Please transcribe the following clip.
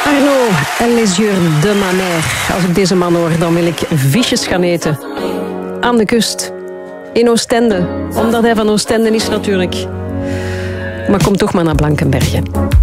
Arnaud en Les Yeux de ma mère. Als ik deze man hoor, dan wil ik visjes gaan eten. Aan de kust. In Oostende. Omdat hij van Oostende is natuurlijk. Maar kom toch maar naar Blankenberge.